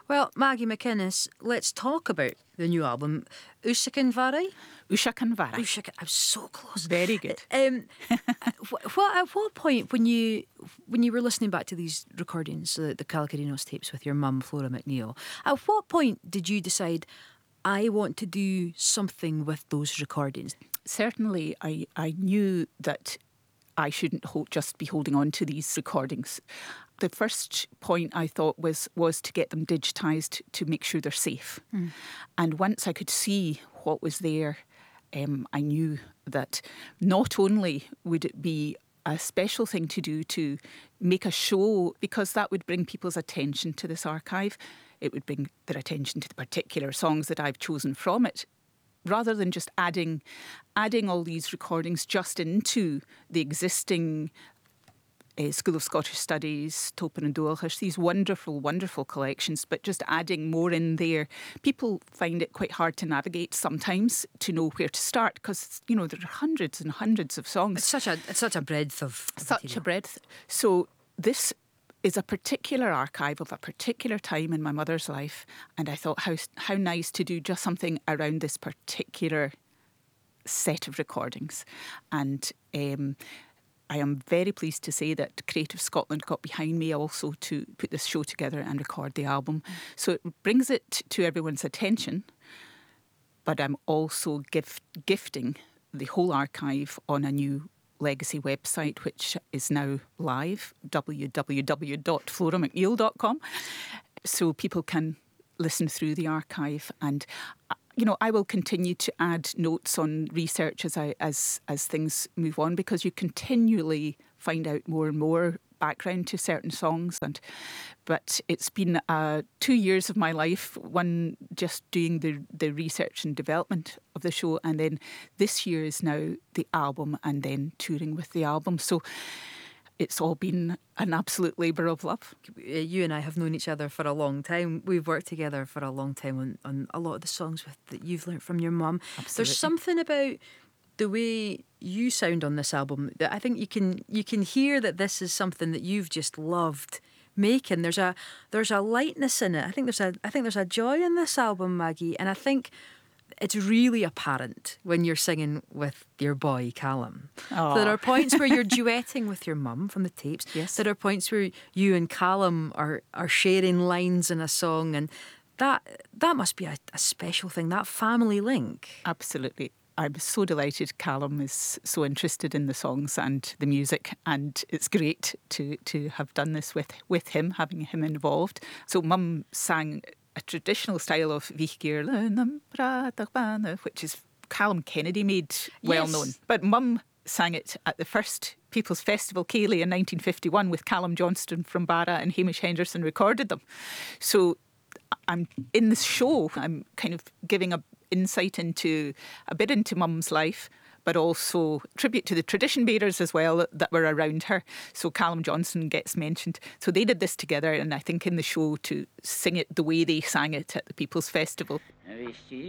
Well, Maggie McInnes, let's talk about the new album, Usakan Varai. Usakan Varai. I'm so close. Very good. At what point when you were listening back to these recordings, the Calcarinos tapes with your mum, Flora McNeil, at what point did you decide, I want to do something with those recordings? Certainly, I knew that I shouldn't just be holding on to these recordings. The first point I thought was to get them digitised to make sure they're safe. And once I could see what was there, I knew that not only would it be a special thing to do to make a show, because that would bring people's attention to this archive, it would bring their attention to the particular songs that I've chosen from it, rather than just adding all these recordings just into the existing School of Scottish Studies, Tolkien and Dúillis, these wonderful, wonderful collections, but just adding more in there. People find it quite hard to navigate sometimes to know where to start because, there are hundreds and hundreds of songs. It's such a breadth of Such material. a breadth. So this is a particular archive of a particular time in my mother's life, and I thought how nice to do just something around this particular set of recordings. And I am very pleased to say that Creative Scotland got behind me also to put this show together and record the album. So it brings it to everyone's attention, but I'm also gifting the whole archive on a new legacy website, which is now live, www.floramcneil.com, so people can listen through the archive. And I will continue to add notes on research as things move on, because you continually find out more and more background to certain songs. But it's been 2 years of my life, one just doing the research and development of the show, and then this year is now the album and then touring with the album. So it's all been an absolute labour of love. You and I have known each other for a long time. We've worked together for a long time on a lot of the songs that you've learnt from your mum. Absolutely. There's something about the way you sound on this album that I think you can hear that this is something that you've just loved making. There's a lightness in it. I think there's a joy in this album, Maggie, and I think it's really apparent when you're singing with your boy, Callum. Aww. There are points where you're duetting with your mum from the tapes. Yes. There are points where you and Callum are sharing lines in a song, and that must be a special thing, that family link. Absolutely. I'm so delighted Callum is so interested in the songs and the music, and it's great to have done this with him, having him involved. So Mum sang a traditional style of Víkirlunum Bratachbana, which is Callum Kennedy made well known. But Mum sang it at the first People's Festival Ceilidh in 1951 with Callum Johnston from Barra, and Hamish Henderson recorded them. So I'm in this show, I'm kind of giving a insight into Mum's life, but also tribute to the tradition bearers as well that were around her. So Callum Johnson gets mentioned. So they did this together, and I think in the show to sing it the way they sang it at the People's Festival.